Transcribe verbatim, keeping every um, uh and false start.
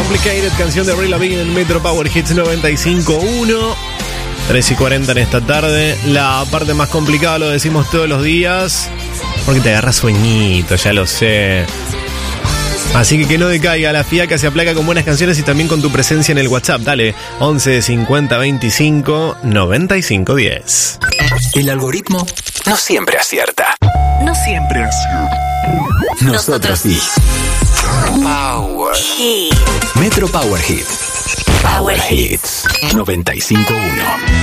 Complicated, canción de Avril Lavigne en Metro Power Hits noventa y cinco uno. tres y cuarenta en esta tarde. La parte más complicada lo decimos todos los días, porque te agarra sueñito, ya lo sé. Así que que no decaiga, la fiaca se aplaca con buenas canciones y también con tu presencia en el WhatsApp. Dale, once cincuenta veinticinco noventa y cinco diez. El algoritmo no siempre acierta. No siempre acierta. Nosotros sí. Power Hit. Metro Power Hit. Power Hits noventa y cinco uno.